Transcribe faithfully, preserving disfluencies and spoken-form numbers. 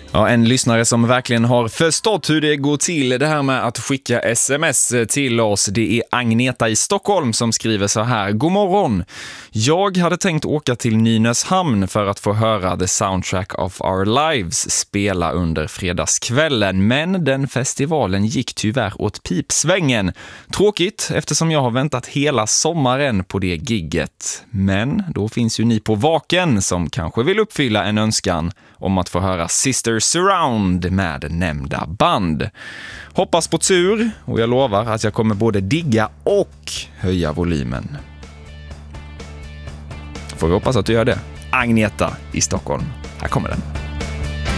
Ja, en lyssnare som verkligen har förstått hur det går till det här med att skicka sms till oss. Det är Agneta i Stockholm som skriver så här. God morgon! Jag hade tänkt åka till Nynäshamn för att få höra The Soundtrack of Our Lives spela under fredagskvällen. Men den festivalen gick tyvärr åt pipsvängen. Tråkigt eftersom jag har väntat hela sommaren på det gigget. Men då finns ju ni på Vaken som kanske vill uppfylla en önskan om att få höra Sister Surround med nämnda band. Hoppas på tur och jag lovar att jag kommer både digga och höja volymen. Får vi hoppas att du gör det. Agneta i Stockholm. Här kommer den.